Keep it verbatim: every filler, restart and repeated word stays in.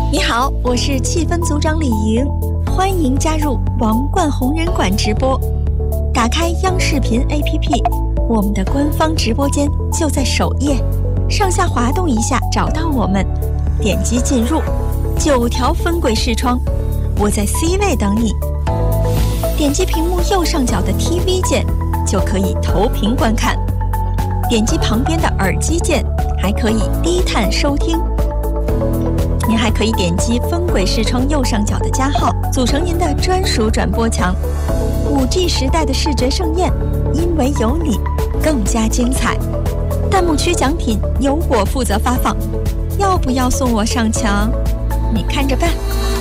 你好，我是气氛组长李莹，欢迎加入王冠红人馆直播。打开央视频 A P P， 我们的官方直播间就在首页，上下滑动一下找到我们，点击进入，九条分轨视窗，我在 C 位等你。点击屏幕右上角的 T V 键，就可以投屏观看。点击旁边的耳机键，还可以低碳收听。您还可以点击分轨视窗右上角的加号，组成您的专属转播墙。五 G 时代的视觉盛宴，因为有你，更加精彩。弹幕区奖品由我负责发放，要不要送我上墙？你看着办。